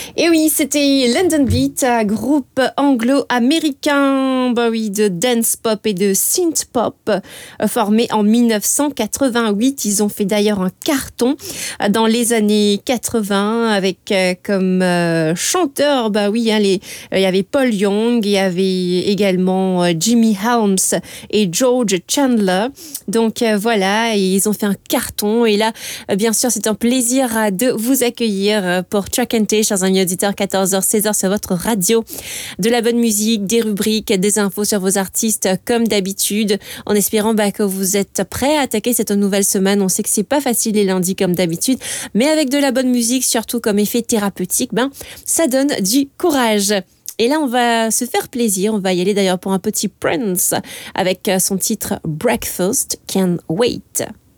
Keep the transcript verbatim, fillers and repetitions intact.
Et oui, c'était London Beat, groupe anglo-américain, bah oui, de dance pop et de synth pop, euh, formé en dix-neuf cent quatre-vingt-huit. Ils ont fait d'ailleurs un carton euh, dans les années quatre-vingts avec euh, comme euh, chanteur, bah oui, hein, les, euh, il y avait Paul Young, il y avait également euh, Jimmy Helms et George Chandler. Donc euh, voilà, et ils ont fait un carton. Et là, euh, bien sûr, c'est un plaisir euh, de vous accueillir euh, pour Track and Taste, chers amis auditeurs, quatorze heures seize heures sur votre radio. De la bonne musique, des rubriques, des infos sur vos artistes comme d'habitude, en espérant bah, que vous êtes prêts à attaquer cette nouvelle semaine. On sait que c'est pas facile les lundis comme d'habitude, mais avec de la bonne musique, surtout comme effet thérapeutique, ben, ça donne du courage. Et là, on va se faire plaisir. On va y aller d'ailleurs pour un petit Prince avec son titre Breakfast Can't Wait.